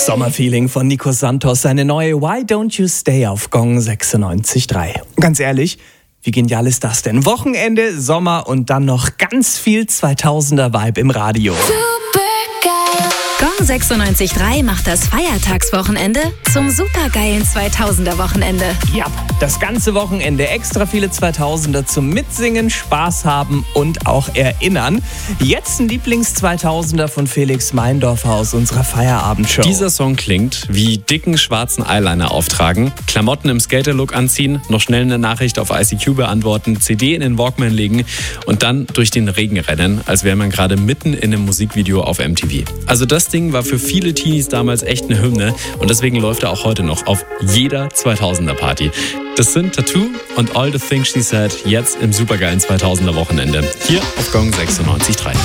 Sommerfeeling von Nico Santos, seine neue Why Don't You Stay auf Gong 96.3. Ganz ehrlich, wie genial ist das denn? Wochenende, Sommer und dann noch ganz viel 2000er-Vibe im Radio. Gong 96.3 macht das Feiertagswochenende zum supergeilen 2000er-Wochenende. Ja, das ganze Wochenende extra viele 2000er zum Mitsingen, Spaß haben und auch erinnern. Jetzt ein Lieblings-2000er von Felix Meindorfer aus unserer Feierabendshow. Dieser Song klingt wie dicken schwarzen Eyeliner auftragen, Klamotten im Skater-Look anziehen, noch schnell eine Nachricht auf ICQ beantworten, CD in den Walkman legen und dann durch den Regen rennen, als wäre man gerade mitten in einem Musikvideo auf MTV. Also das Ding war für viele Teenies damals echt eine Hymne und deswegen läuft er auch heute noch auf jeder 2000er-Party. Das sind Tattoo und All the Things She Said jetzt im supergeilen 2000er-Wochenende. Hier auf Gong 96.3.